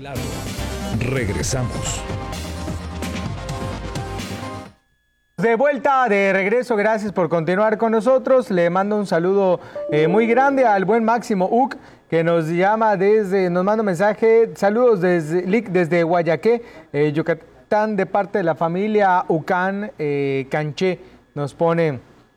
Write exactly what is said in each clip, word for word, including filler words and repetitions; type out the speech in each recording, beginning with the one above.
Claro. Regresamos. De vuelta, de regreso, gracias por continuar con nosotros. Le mando un saludo eh, muy grande al buen Máximo Uc, que nos llama desde, nos manda un mensaje. Saludos desde, desde Guayaqué, eh, Yucatán, de parte de la familia Ucán eh, Canché. Nos pone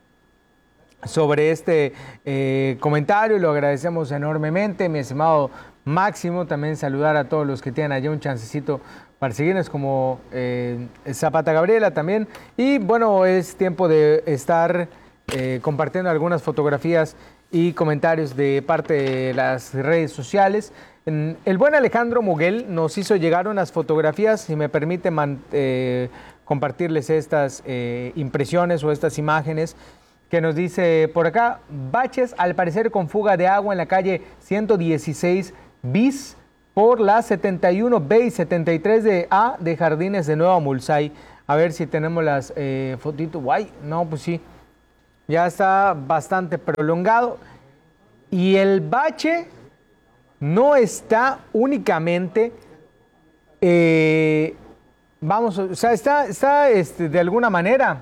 sobre este eh, comentario, lo agradecemos enormemente, mi estimado Máximo. También saludar a todos los que tienen allá un chancecito para seguirnos, como eh, Zapata Gabriela también. Y bueno, es tiempo de estar eh, compartiendo algunas fotografías y comentarios de parte de las redes sociales. El buen Alejandro Muguel nos hizo llegar unas fotografías, si me permite man, eh, compartirles estas eh, impresiones o estas imágenes, que nos dice por acá: baches al parecer con fuga de agua en la calle ciento dieciséis bis por la setenta y uno B y setenta y tres de A de Jardines de Nueva Mulzay. A ver si tenemos las eh, fotitos. Guay, no, pues sí, ya está bastante prolongado. Y el bache no está únicamente, eh, vamos, o sea, está, está este, de alguna manera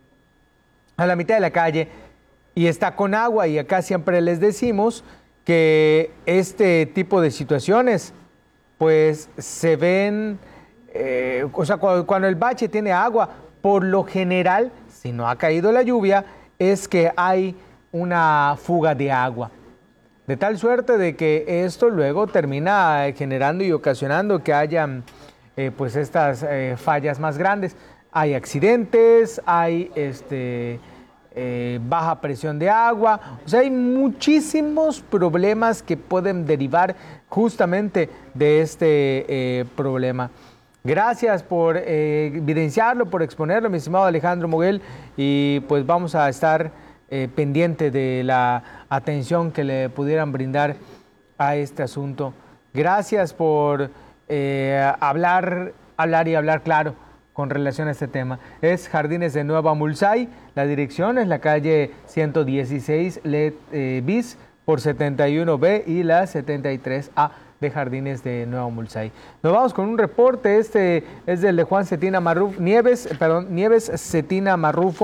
a la mitad de la calle y está con agua, y acá siempre les decimos que este tipo de situaciones pues se ven, eh, o sea, cuando, cuando el bache tiene agua, por lo general, si no ha caído la lluvia, es que hay una fuga de agua. De tal suerte de que esto luego termina generando y ocasionando que haya eh, pues estas eh, fallas más grandes. Hay accidentes, hay este, eh, baja presión de agua, o sea, hay muchísimos problemas que pueden derivar justamente de este eh, problema. Gracias por eh, evidenciarlo, por exponerlo, mi estimado Alejandro Muguel, y pues vamos a estar eh, pendiente de la atención que le pudieran brindar a este asunto. Gracias por eh, hablar, hablar y hablar claro con relación a este tema. Es Jardines de Nueva Mulzay, la dirección es la calle ciento dieciséis eh, bis por setenta y uno B y la setenta y tres A de Jardines de Nueva Mulzay. Nos vamos con un reporte, este es del de Juan Cetina Marrufo, Nieves, perdón, Nieves Cetina Marrufo.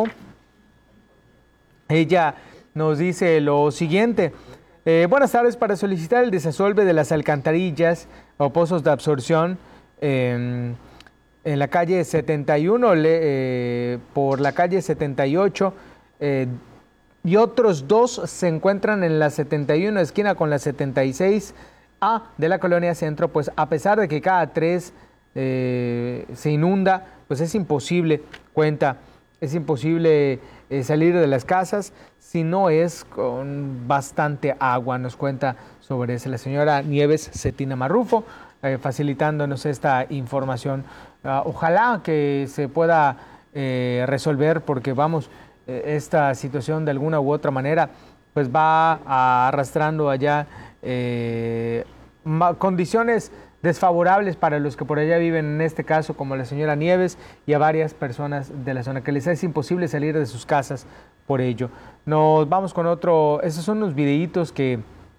Ella nos dice lo siguiente: eh, buenas tardes, para solicitar el desasolve de las alcantarillas o pozos de absorción eh, en la calle setenta y uno, eh, por la calle setenta y ocho, eh, y otros dos se encuentran en la setenta y uno, esquina con la setenta y seis A de la Colonia Centro. Pues a pesar de que cada tres eh, se inunda, pues es imposible, cuenta, es imposible eh, salir de las casas si no es con bastante agua. Nos cuenta sobre eso la señora Nieves Cetina Marrufo, eh, facilitándonos esta información. Uh, ojalá que se pueda eh, resolver, porque vamos, eh, esta situación de alguna u otra manera pues va a, arrastrando allá eh, condiciones desfavorables para los que por allá viven, en este caso como la señora Nieves y a varias personas de la zona, que les es imposible salir de sus casas por ello. Nos vamos con otro, esos son unos videitos que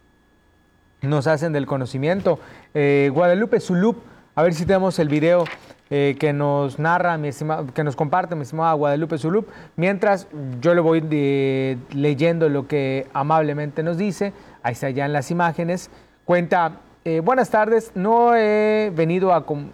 nos hacen del conocimiento. eh, Guadalupe Zulup, a ver si tenemos el video eh, que nos narra, mi estima, que nos comparte mi estimada Guadalupe Zulup, mientras yo le voy de, leyendo lo que amablemente nos dice. Ahí está ya en las imágenes. Cuenta: eh, buenas tardes, no he venido a com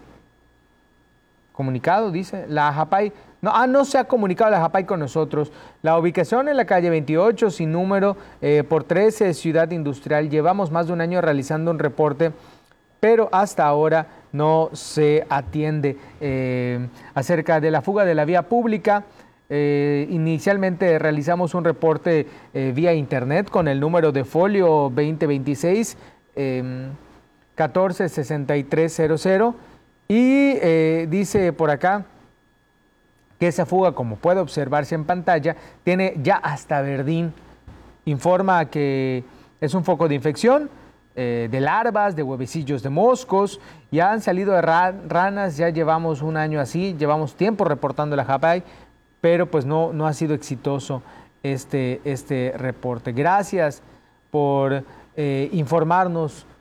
comunicado, dice, la Ajapay, no, ah, no se ha comunicado la Ajapay con nosotros. La ubicación en la calle veintiocho, sin número, eh, por trece, Ciudad Industrial. Llevamos más de un año realizando un reporte, pero hasta ahora no se atiende. Eh, acerca de la fuga de la vía pública, eh, inicialmente realizamos un reporte eh, vía internet con el número de folio veinte veintiséis, eh, catorce sesenta y tres cero cero, y eh, dice por acá que esa fuga, como puede observarse en pantalla, tiene ya hasta verdín. Informa que es un foco de infección, eh, de larvas, de huevecillos de moscos, ya han salido de ra ranas, ya llevamos un año así, llevamos tiempo reportando la Ajapay, pero pues no, no ha sido exitoso este, este reporte. Gracias por eh, informarnos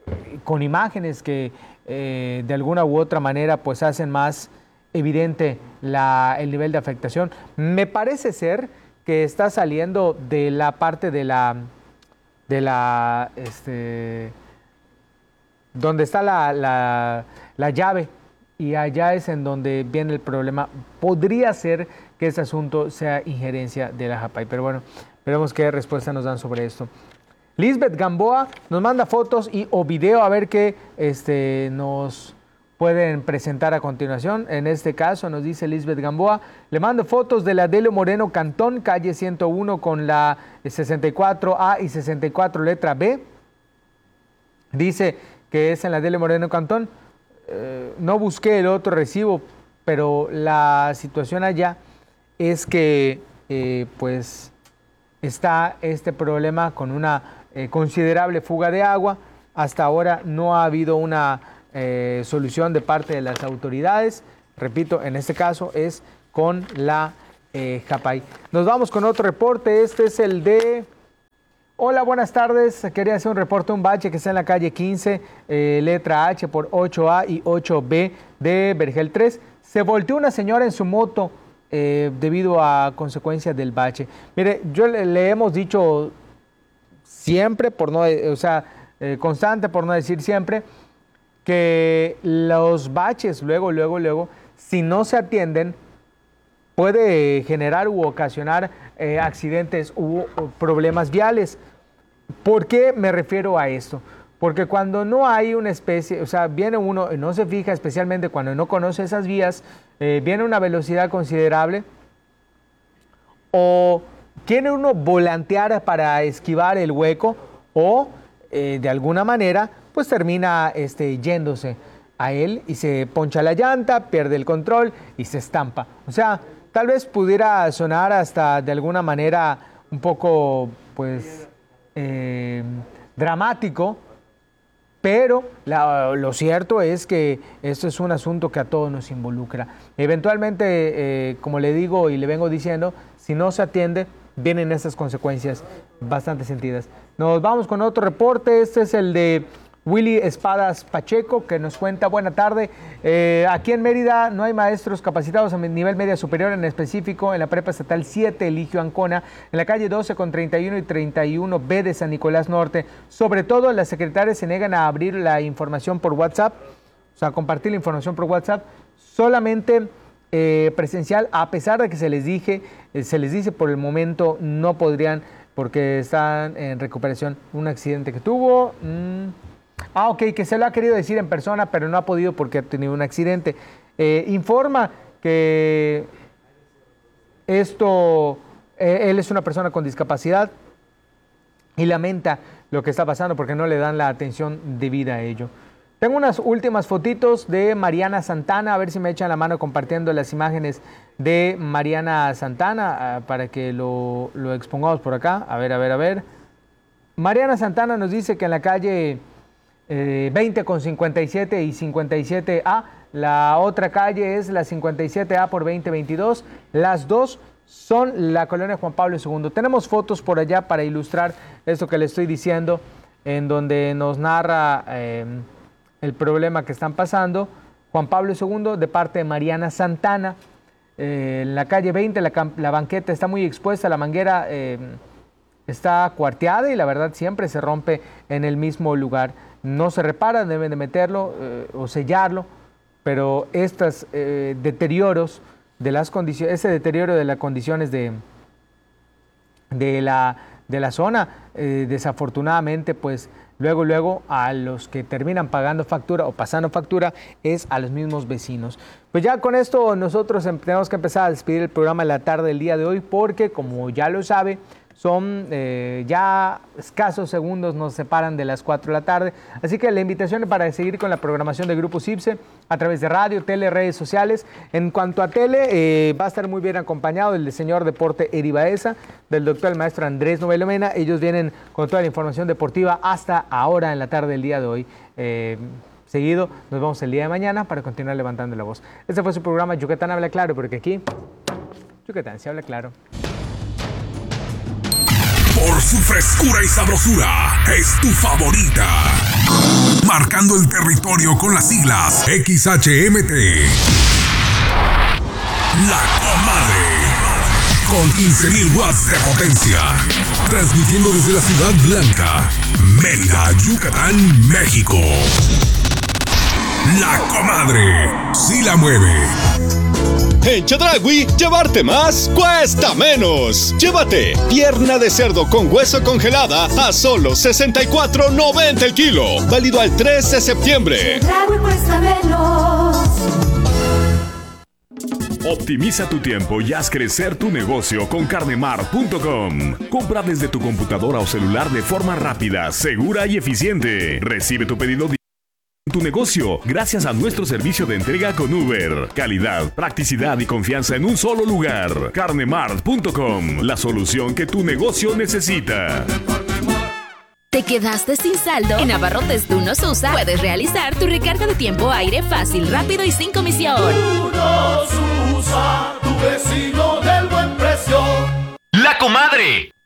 con imágenes que eh, de alguna u otra manera pues hacen más evidente la, el nivel de afectación. Me parece ser que está saliendo de la parte de la, de la, este, donde está la, la, la llave, y allá es en donde viene el problema. Podría ser que ese asunto sea injerencia de la Japay, pero bueno, veremos qué respuesta nos dan sobre esto. Lisbeth Gamboa nos manda fotos y o video, a ver qué este, nos pueden presentar a continuación. En este caso nos dice Lisbeth Gamboa, le mando fotos de la Delio Moreno Cantón, calle ciento uno con la sesenta y cuatro A y sesenta y cuatro letra B. Dice que es en la Delio Moreno Cantón. Eh, no busqué el otro recibo, pero la situación allá es que eh, pues está este problema con una eh, considerable fuga de agua. Hasta ahora no ha habido una eh, solución de parte de las autoridades. Repito, en este caso es con la eh, Japay. Nos vamos con otro reporte. Este es el de... Hola, buenas tardes. Quería hacer un reporte de un bache que está en la calle quince, eh, letra H por ocho A y ocho B de Vergel tres. Se volteó una señora en su moto eh, debido a consecuencias del bache. Mire, yo le, le hemos dicho siempre, por no, o sea, eh, constante por no decir siempre, que los baches luego, luego, luego, si no se atienden, puede generar u ocasionar eh, accidentes u, u problemas viales. ¿Por qué me refiero a esto? Porque cuando no hay una especie, o sea, viene uno, no se fija, especialmente cuando no conoce esas vías, eh, viene una velocidad considerable, o quiere uno volantear para esquivar el hueco, o eh, de alguna manera, pues termina este, yéndose a él y se poncha la llanta, pierde el control y se estampa. O sea, tal vez pudiera sonar hasta de alguna manera un poco, pues, eh, dramático, pero la, lo cierto es que esto es un asunto que a todos nos involucra. Eventualmente, eh, como le digo y le vengo diciendo, si no se atiende, vienen estas consecuencias bastante sentidas. Nos vamos con otro reporte. Este es el de Willy Espadas Pacheco, que nos cuenta, buena tarde, eh, aquí en Mérida no hay maestros capacitados a nivel media superior, en específico en la prepa estatal siete, Eligio Ancona, en la calle doce con treinta y uno y treinta y uno B de San Nicolás Norte. Sobre todo las secretarias se niegan a abrir la información por WhatsApp, o sea, compartir la información por WhatsApp, solamente eh, presencial, a pesar de que se les dije, eh, se les dice por el momento no podrían, porque están en recuperación. Un accidente que tuvo... Mmm, Ah, ok, que se lo ha querido decir en persona, pero no ha podido porque ha tenido un accidente. Eh, informa que esto, eh, él es una persona con discapacidad y lamenta lo que está pasando porque no le dan la atención debida a ello. Tengo unas últimas fotitos de Mariana Santana, a ver si me echan la mano compartiendo las imágenes de Mariana Santana uh, para que lo, lo expongamos por acá. A ver, a ver, a ver. Mariana Santana nos dice que en la calle... Eh, veinte con cincuenta y siete y cincuenta y siete A, la otra calle es la cincuenta y siete A por veinte veintidós, las dos son la colonia Juan Pablo segundo. Tenemos fotos por allá para ilustrar esto que le estoy diciendo, en donde nos narra eh, el problema que están pasando. Juan Pablo segundo de parte de Mariana Santana, eh, en la calle veinte la, la banqueta está muy expuesta, la manguera eh, está cuarteada y la verdad siempre se rompe en el mismo lugar. No se repara, deben de meterlo eh, o sellarlo, pero estos eh, deterioros de las condiciones, ese deterioro de las condiciones de, de, la, de la zona, eh, desafortunadamente, pues luego, luego a los que terminan pagando factura o pasando factura es a los mismos vecinos. Pues ya con esto nosotros tenemos que empezar a despedir el programa de la tarde del día de hoy porque, como ya lo sabe, son eh, ya escasos segundos nos separan de las cuatro de la tarde. Así que la invitación es para seguir con la programación de Grupo CIPSE a través de radio, tele, redes sociales. En cuanto a tele, eh, va a estar muy bien acompañado del señor Deporte Eri Baeza, del doctor el maestro Andrés Novello Mena. Ellos vienen con toda la información deportiva hasta ahora en la tarde del día de hoy. Eh, seguido, nos vemos el día de mañana para continuar levantando la voz. Este fue su programa Yucatán Habla Claro, porque aquí Yucatán se habla claro. Por su frescura y sabrosura, es tu favorita. marcando el territorio con las siglas X H M T. La Comadre, con quince mil watts de potencia, transmitiendo desde la Ciudad Blanca, Mérida, Yucatán, México. La Comadre, sí la mueve. En Chedraui, llevarte más cuesta menos. Llévate pierna de cerdo con hueso congelada a solo sesenta y cuatro noventa el kilo. Válido al tres de septiembre. Chedraui cuesta menos. Optimiza tu tiempo y haz crecer tu negocio con carnemart punto com. Compra desde tu computadora o celular de forma rápida, segura y eficiente. Recibe tu pedido en tu negocio gracias a nuestro servicio de entrega con Uber. Calidad, practicidad y confianza en un solo lugar. carnemart punto com, la solución que tu negocio necesita. ¿Te quedaste sin saldo? En Abarrotes Tú Nos Usa puedes realizar tu recarga de tiempo aire fácil, rápido y sin comisión. Tú Nos Usa, tu vecino del buen precio. La Comadre.